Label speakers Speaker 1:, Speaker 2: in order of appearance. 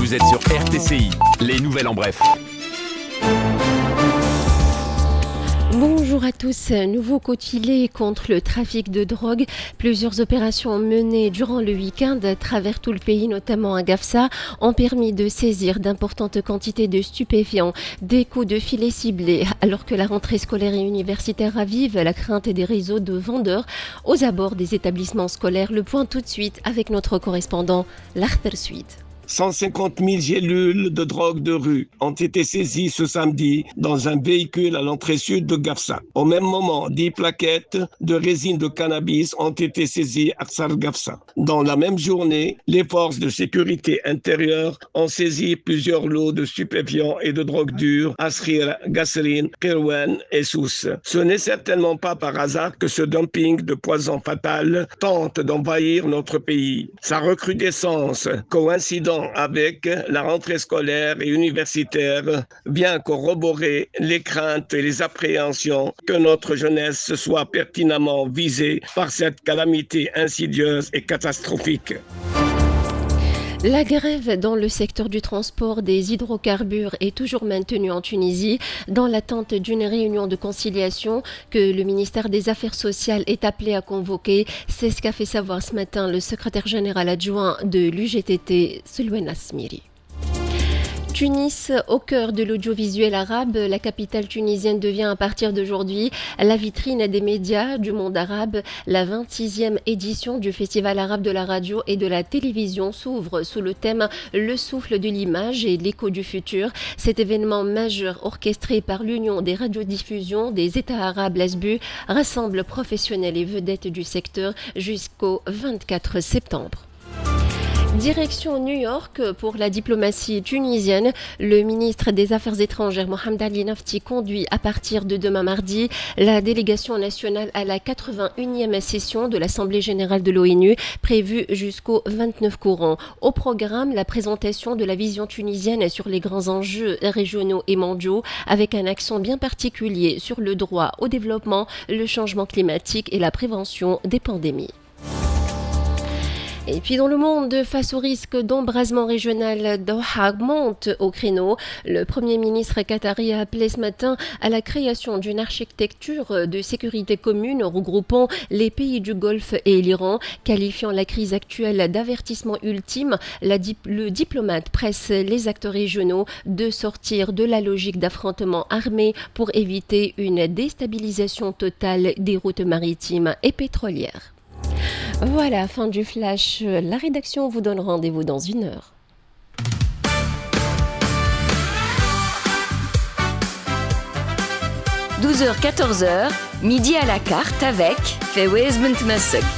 Speaker 1: Vous êtes sur RTCI, les nouvelles en bref.
Speaker 2: Bonjour à tous. Nouveau coup de filet contre le trafic de drogue. Plusieurs opérations menées durant le week-end à travers tout le pays, notamment à Gafsa, ont permis de saisir d'importantes quantités de stupéfiants. Des coups de filet ciblés. Alors que la rentrée scolaire et universitaire ravive la crainte des réseaux de vendeurs aux abords des établissements scolaires. Le point tout de suite avec notre correspondant, l'Arthur Suite.
Speaker 3: 150 000 gélules de drogue de rue ont été saisies ce samedi dans un véhicule à l'entrée sud de Gafsa. Au même moment, 10 plaquettes de résine de cannabis ont été saisies à Ksar Gafsa. Dans la même journée, les forces de sécurité intérieure ont saisi plusieurs lots de stupéfiants et de drogue dure à Srir, Gasserine, Kirwan et Sousse. Ce n'est certainement pas par hasard que ce dumping de poison fatal tente d'envahir notre pays. Sa recrudescence coïncidant avec la rentrée scolaire et universitaire vient corroborer les craintes et les appréhensions que notre jeunesse soit pertinemment visée par cette calamité insidieuse et catastrophique.
Speaker 2: La grève dans le secteur du transport des hydrocarbures est toujours maintenue en Tunisie dans l'attente d'une réunion de conciliation que le ministère des Affaires sociales est appelé à convoquer. C'est ce qu'a fait savoir ce matin le secrétaire général adjoint de l'UGTT, Selwen Asmiri. Tunis, au cœur de l'audiovisuel arabe, la capitale tunisienne devient à partir d'aujourd'hui la vitrine des médias du monde arabe. La 26e édition du Festival arabe de la radio et de la télévision s'ouvre sous le thème « Le souffle de l'image et l'écho du futur ». Cet événement majeur orchestré par l'Union des radiodiffusions des États arabes LASBU rassemble professionnels et vedettes du secteur jusqu'au 24 septembre. Direction New York pour la diplomatie tunisienne. Le ministre des Affaires étrangères Mohamed Ali Nafti conduit à partir de demain mardi la délégation nationale à la 81e session de l'Assemblée générale de l'ONU prévue jusqu'au 29 courant. Au programme, la présentation de la vision tunisienne sur les grands enjeux régionaux et mondiaux avec un accent bien particulier sur le droit au développement, le changement climatique et la prévention des pandémies. Et puis dans le monde, face au risque d'embrasement régional, Doha monte au créneau. Le Premier ministre qatari a appelé ce matin à la création d'une architecture de sécurité commune regroupant les pays du Golfe et l'Iran, qualifiant la crise actuelle d'avertissement ultime. Le diplomate presse les acteurs régionaux de sortir de la logique d'affrontement armé pour éviter une déstabilisation totale des routes maritimes et pétrolières. Voilà, fin du flash. La rédaction vous donne rendez-vous dans 1 heure.
Speaker 4: 12h-14h, midi à la carte avec Fawaz Bentmessek.